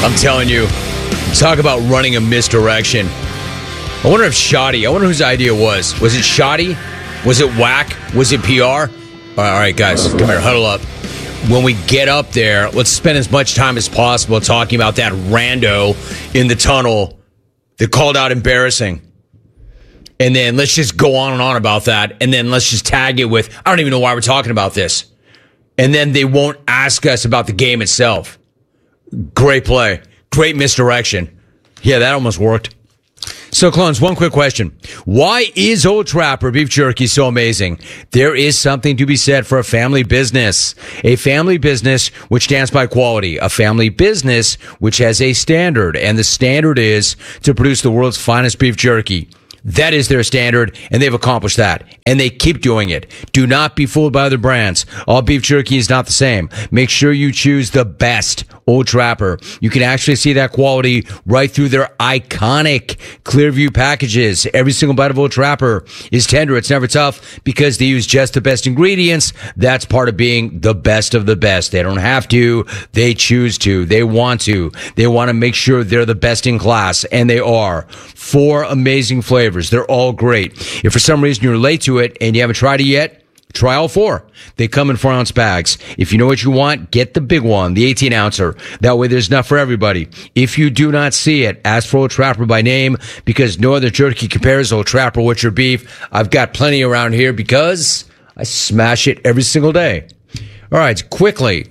I'm telling you, talk about running a misdirection. I wonder if Shoddy, I wonder whose idea was. Was it Shoddy? Was it Whack? Was it PR? All right, guys, come here, huddle up. When we get up there, let's spend as much time as possible talking about that rando in the tunnel that called out embarrassing. And then let's just go on and on about that. And then let's just tag it with, I don't even know why we're talking about this. And then they won't ask us about the game itself. Great play. Great misdirection. Yeah, that almost worked. So, clones, one quick question. Why is Old Trapper beef jerky so amazing? There is something to be said for a family business. A family business which stands by quality. A family business which has a standard. And the standard is to produce the world's finest beef jerky. That is their standard, and they've accomplished that. And they keep doing it. Do not be fooled by other brands. All beef jerky is not the same. Make sure you choose the best Old Trapper. You can actually see that quality right through their iconic Clearview packages. Every single bite of Old Trapper is tender. It's never tough because they use just the best ingredients. That's part of being the best of the best. They don't have to. They choose to. They want to. They want to make sure they're the best in class, and they are. 4 amazing flavors. They're all great. If for some reason you're late to it and you haven't tried it yet, try all 4. They come in 4-ounce bags. If you know what you want, get the big one, the 18-ouncer. That way there's enough for everybody. If you do not see it, ask for Old Trapper by name because no other jerky compares Old Trapper with your beef. I've got plenty around here because I smash it every single day. All right, quickly.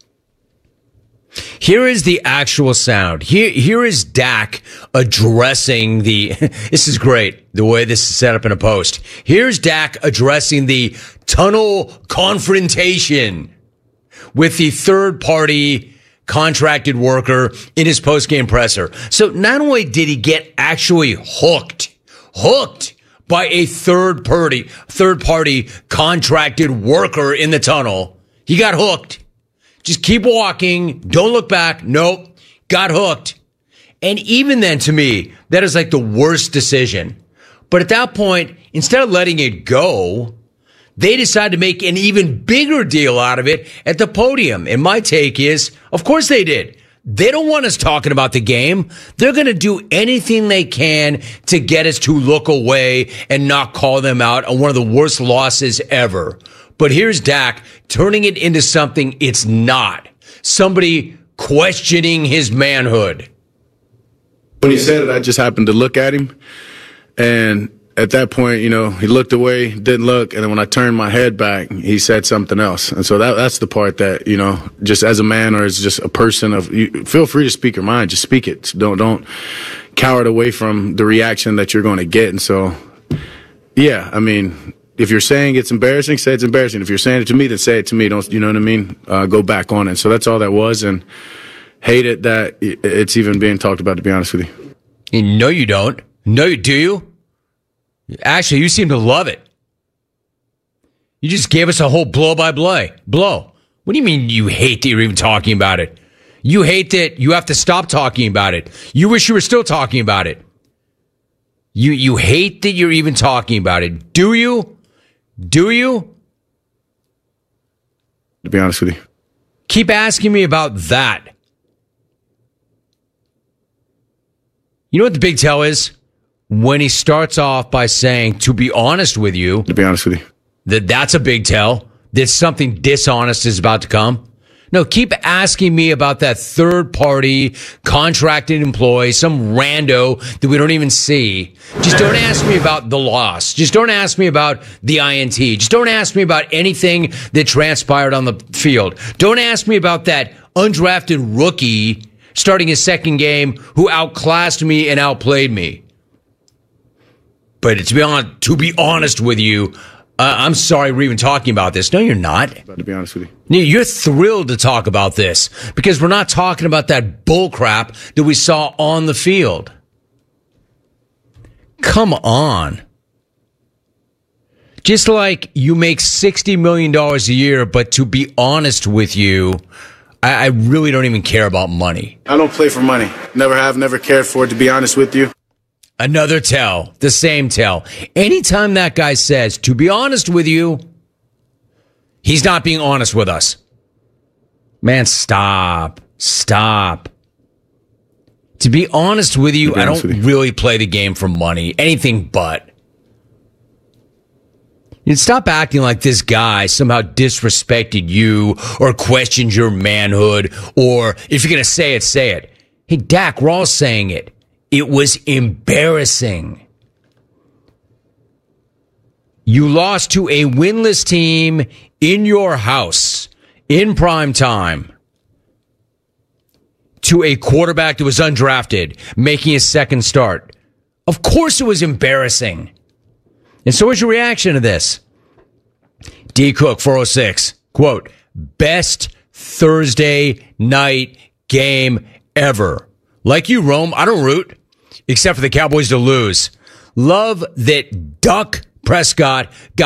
Here is the actual sound. Here is Dak addressing the, this is great, the way this is set up in a post. Here's Dak addressing the tunnel confrontation with the third-party contracted worker in his post-game presser. So not only did he get actually hooked by a third-party contracted worker in the tunnel, he got hooked. Just keep walking. Don't look back. Nope. Got hooked. And even then, to me, that is like the worst decision. But at that point, instead of letting it go, they decided to make an even bigger deal out of it at the podium. And my take is, of course they did. They don't want us talking about the game. They're going to do anything they can to get us to look away and not call them out on one of the worst losses ever. But here's Dak turning it into something it's not. Somebody questioning his manhood. When he said it, I just happened to look at him. And at that point, you know, he looked away, didn't look. And then when I turned my head back, he said something else. And so that's the part that, you know, just as a man or as just a person you feel free to speak your mind. Just speak it. Don't cower it away from the reaction that you're going to get. And so, yeah, I mean, if you're saying it's embarrassing, say it's embarrassing. If you're saying it to me, then say it to me. Don't, you know what I mean? Go back on it. So that's all that was. And hate it that it's even being talked about, to be honest with you. No, you don't. No, do you? Actually, you seem to love it. You just gave us a whole blow. What do you mean you hate that you're even talking about it? You hate that you have to stop talking about it. You wish you were still talking about it. You hate that you're even talking about it. Do you? Do you? To be honest with you. Keep asking me about that. You know what the big tell is? When he starts off by saying, to be honest with you. To be honest with you. That's a big tell. That something dishonest is about to come. No, keep asking me about that third-party contracted employee, some rando that we don't even see. Just don't ask me about the loss. Just don't ask me about the INT. Just don't ask me about anything that transpired on the field. Don't ask me about that undrafted rookie starting his second game who outclassed me and outplayed me. But to be honest with you, I'm sorry we're even talking about this. No, you're not. To be honest with you. You're thrilled to talk about this because we're not talking about that bullcrap that we saw on the field. Come on. Just like you make $60 million a year, but to be honest with you, I really don't even care about money. I don't play for money. Never have, never cared for it, to be honest with you. Another tell, the same tell. Anytime that guy says, to be honest with you, he's not being honest with us. Man, stop. To be honest with you, I don't with you. really play the game for money. Anything but. You stop acting like this guy somehow disrespected you or questioned your manhood, or if you're going to say it, say it. Hey, Dak, we're all saying it. It was embarrassing. You lost to a winless team in your house in prime time to a quarterback that was undrafted making his second start. Of course it was embarrassing. And so what's your reaction to this? D. Cook, 406, quote, best Thursday night game ever. Like you, Rome, I don't root, except for the Cowboys to lose. Love that Dak Prescott got